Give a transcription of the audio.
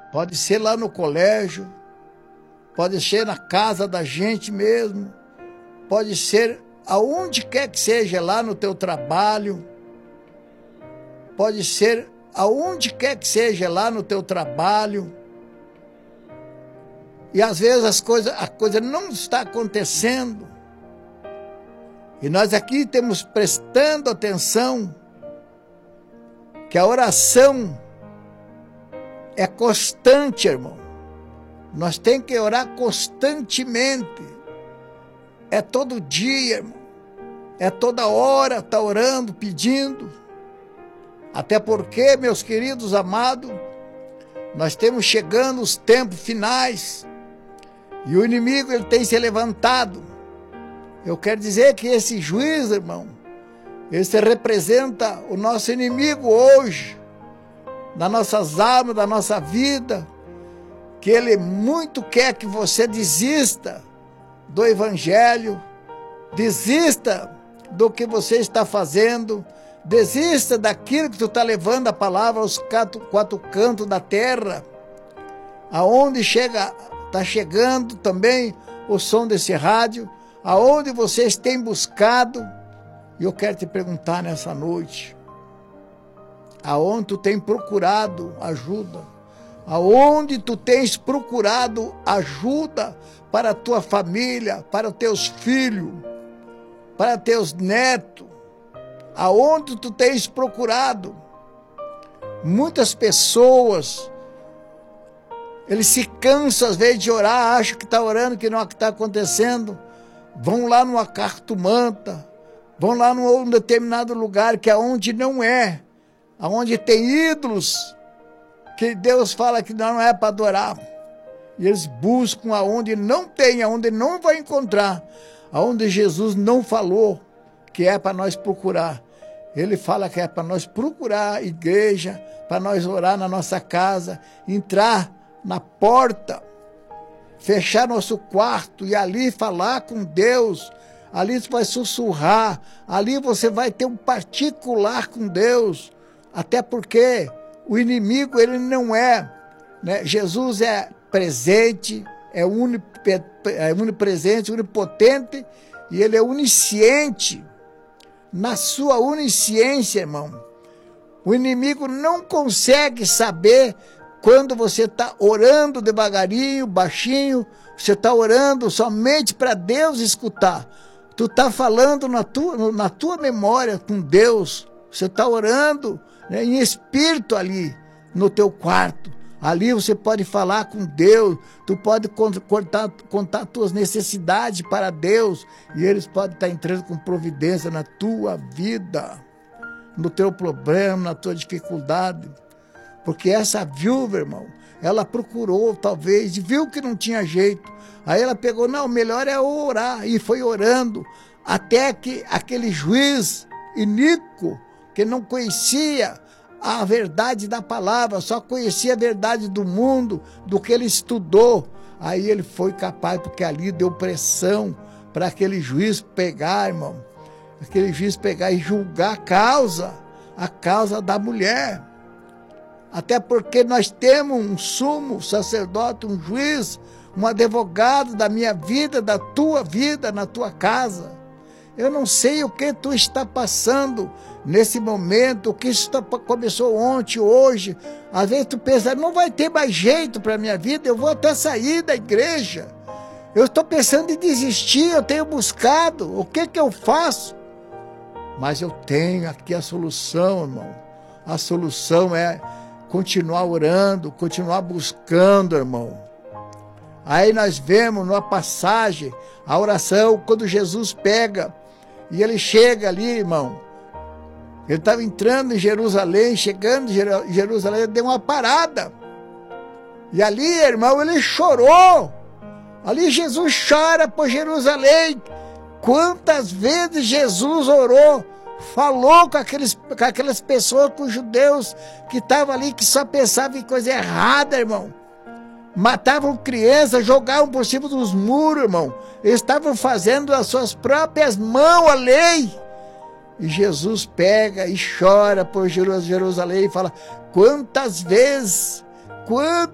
Pode ser lá no colégio, pode ser na casa da gente mesmo, pode ser aonde quer que seja, lá no teu trabalho, pode ser aonde quer que seja, lá no teu trabalho. E às vezes a coisa não está acontecendo. E nós aqui temos prestando atenção que a oração é constante, irmão. Nós temos que orar constantemente. É todo dia, irmão. É toda hora, tá orando, pedindo. Até porque, meus queridos amados, nós temos chegando os tempos finais. E o inimigo, ele tem se levantado. Eu quero dizer que esse juiz, irmão, esse representa o nosso inimigo hoje, nas nossas almas, da nossa vida, que ele muito quer que você desista do evangelho, desista do que você está fazendo, desista daquilo que tu está levando a palavra aos quatro cantos da terra, aonde está chegando também o som desse rádio, aonde vocês têm buscado. E eu quero te perguntar nessa noite, aonde tu tem procurado ajuda? Aonde tu tens procurado ajuda para a tua família, para os teus filhos, para teus netos? Aonde tu tens procurado? Muitas pessoas, eles se cansam às vezes de orar, acham que está orando, que não é o que está acontecendo. Vão lá numa cartomanta, vão lá num determinado lugar que é onde não é, aonde tem ídolos, que Deus fala que não é para adorar. E eles buscam aonde não tem, aonde não vai encontrar, aonde Jesus não falou que é para nós procurar. Ele fala que é para nós procurar a igreja, para nós orar na nossa casa, entrar na porta, fechar nosso quarto e ali falar com Deus. Ali você vai sussurrar, ali você vai ter um particular com Deus, até porque o inimigo, ele não é, né? Jesus é presente, é onipresente, onipotente, e ele é onisciente. Na sua onisciência, irmão, o inimigo não consegue saber quando você está orando devagarinho, baixinho, você está orando somente para Deus escutar. Tu está falando na tua memória com Deus, você está orando, né, em espírito ali no teu quarto. Ali você pode falar com Deus, tu pode contar tuas necessidades para Deus, e eles podem estar entrando com providência na tua vida, no teu problema, na tua dificuldade. Porque essa viúva, irmão, ela procurou, talvez, e viu que não tinha jeito. Aí ela pegou, não, melhor é orar, e foi orando, até que aquele juiz iníquo, que não conhecia a verdade da palavra, só conhecia a verdade do mundo, do que ele estudou. Aí ele foi capaz, porque ali deu pressão para aquele juiz pegar, irmão, aquele juiz pegar e julgar a causa da mulher. Até porque nós temos um sumo sacerdote, um juiz, um advogado da minha vida, da tua vida, na tua casa. Eu não sei o que tu está passando nesse momento, o que isso começou ontem, hoje. Às vezes tu pensa, não vai ter mais jeito para a minha vida, eu vou até sair da igreja. Eu estou pensando em desistir, eu tenho buscado, o que eu faço? Mas eu tenho aqui a solução, irmão. A solução é continuar orando, continuar buscando, irmão. Aí nós vemos numa passagem, a oração, quando Jesus pega, e ele chega ali, irmão, ele estava entrando em Jerusalém, chegando em Jerusalém, ele deu uma parada, e ali, irmão, ele chorou. Ali Jesus chora por Jerusalém. Quantas vezes Jesus orou, falou com aquelas pessoas, com os judeus que estavam ali, que só pensavam em coisa errada, irmão. Matavam crianças, jogavam por cima dos muros, irmão. Eles estavam fazendo as suas próprias mãos a lei. E Jesus pega e chora por Jerusalém e fala, quantas vezes